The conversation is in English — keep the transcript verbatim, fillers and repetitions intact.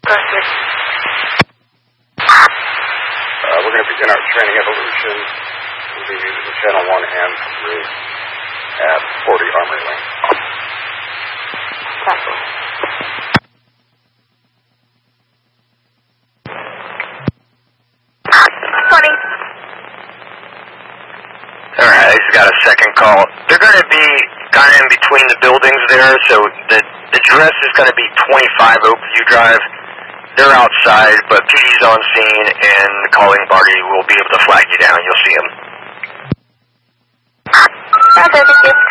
Perfect. Uh, we're going to begin our training evolution. We'll be using channel one and three at forty Armory Lane. Copy. twenty. Alright, I just got a second call. They're going to be kind of in between the buildings there, so the address is going to be twenty-five Oakview Drive. They're outside, but P D's on scene, and the calling party will be able to flag you down. You'll see them. Okay, thank you.